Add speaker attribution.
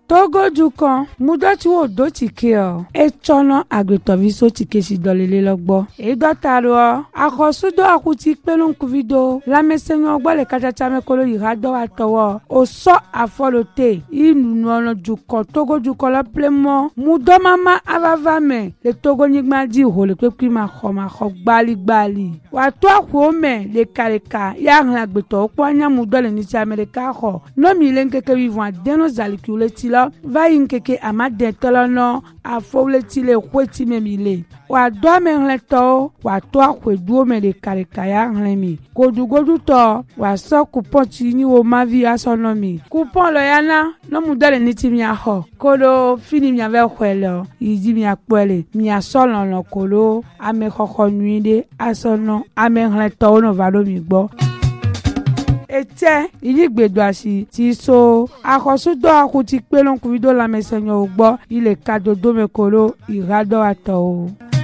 Speaker 1: Togo dukan mudoti wo do tike o etono agbetoviso tike si dolele logbo edotaro akosudo akuti pelon kuvido lamesenyo ogbo le kachacha mekolo irado atowo oso afolote inuno dukan Togo dukan lo plemo mudomama avavame le Togo nyigmadi ho le pepi ma kho gbali wa to akome le kaleka ya agbeto okpoanya mudole ni ti America ho no mi lenkeke vivant deno zalikule va inkeke amade tolono afowleti le kweti memile wa do menleto wa to akweduo me le kareka ya nlemi godugodu to wa so coupon ti ni wo mavi asonomi coupon lo yana no mudole ni ti mi aho kolo fini mi ave kwelo idi mi apele mi asolon lo kolo ame khokho nuide asono ame nleto no valo mi gbo ete iligbedo asi ti so akosudo akuti pelon kuvido la mesenyo ogbo ile kadodo mekolo irado ato.